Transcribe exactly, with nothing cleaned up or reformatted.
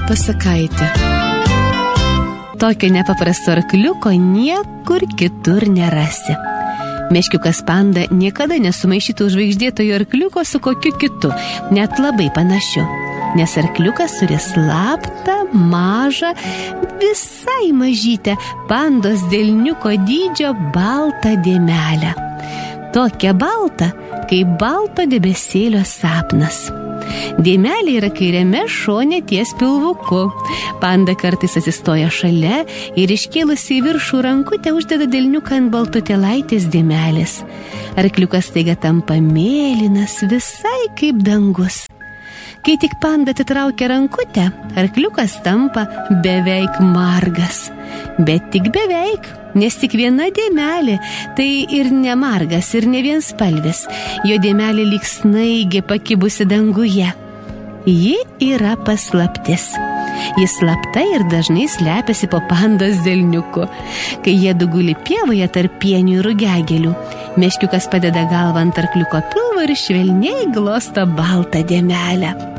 pasakaitė. Tokio nepaprasto arkliuko niekur kitur nerasi. Meškiukas Panda niekada nesumaišytų žvaigždėtojo arkliuko su kokiu kitu, net labai panašiu. Nes arkliukas turi slaptą, mažą, visai mažytę pandos delniuko dydžio baltą dėmelę. Tokia balta, kaip balto debesėlio sapnas. Dėmelė yra kairiame šone ties pilvuku. Panda kartais atsistoja šalia ir iškėlusi į viršų rankutę uždeda delniuką ant baltutėlaitės dėmelės. Arkliukas staiga tampa mėlynas, visai kaip dangus. Kai tik Panda atitraukia rankutę, arkliukas tampa beveik margas. Bet tik beveik, nes tik viena dėmelė, tai ir ne margas, ir ne vienspalvis. Jo dėmelė lyg snaigė pakibusi danguje. Ji yra paslaptis. Jis slapta ir dažnai slepiasi po Pandos delniuku. Kai jie guli pievoje tarp pienių ir rugiagėlių, meškiukas padeda galvą ant arkliuko pilvo ir švelniai glosto baltą dėmelę.